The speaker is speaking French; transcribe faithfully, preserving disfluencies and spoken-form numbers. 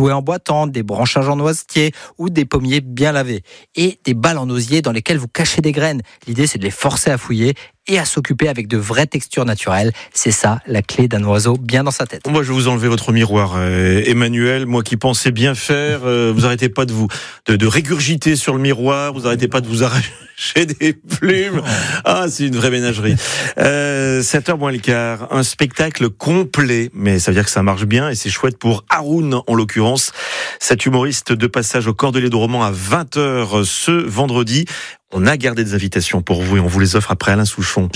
jouets en bois tendre, des branchages en noisetier ou des pommiers bien lavés. Et des balles en osier dans lesquelles vous cachez des graines. L'idée, c'est de les forcer à fouiller et à s'occuper avec de vraies textures naturelles. C'est ça, la clé d'un oiseau bien dans sa tête. Moi, je vais vous enlever votre miroir, euh, Emmanuel. Moi qui pensais bien faire, euh, vous arrêtez pas de vous de, de régurgiter sur le miroir, vous arrêtez pas de vous arracher des plumes. Ah, c'est une vraie ménagerie. Euh, sept heures moins le quart, un spectacle complet, mais ça veut dire que ça marche bien et c'est chouette pour Haroun en l'occurrence. Cet humoriste de passage au Cordelier de Roman à vingt heures ce vendredi. On a gardé des invitations pour vous et on vous les offre après Alain Souchon.